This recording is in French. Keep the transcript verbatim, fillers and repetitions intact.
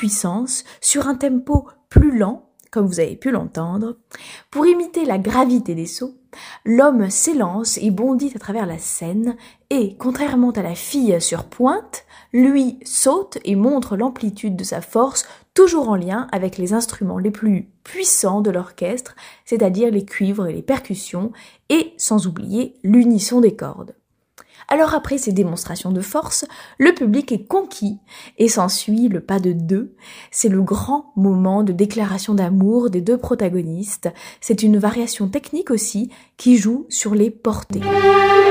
puissance sur un tempo plus lent, comme vous avez pu l'entendre. Pour imiter la gravité des sauts, l'homme s'élance et bondit à travers la scène et, contrairement à la fille sur pointe, lui saute et montre l'amplitude de sa force, toujours en lien avec les instruments les plus puissants de l'orchestre, c'est-à-dire les cuivres et les percussions, et sans oublier l'unisson des cordes. Alors après ces démonstrations de force, le public est conquis et s'ensuit le pas de deux. C'est le grand moment de déclaration d'amour des deux protagonistes. C'est une variation technique aussi qui joue sur les portées.